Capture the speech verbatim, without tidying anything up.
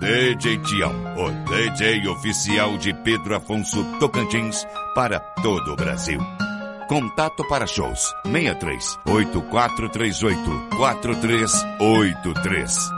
D J Tião, o D J oficial de Pedro Afonso Tocantins para todo o Brasil. Contato para shows seis três oito quatro três oito quatro três oito três.